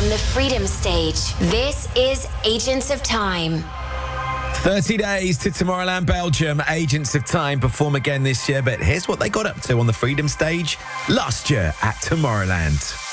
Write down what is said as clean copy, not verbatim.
from the Freedom Stage, this is Agents of Time. 30 days to Tomorrowland, Belgium. Agents of Time perform again this year, but here's what they got up to on the Freedom Stage last year at Tomorrowland.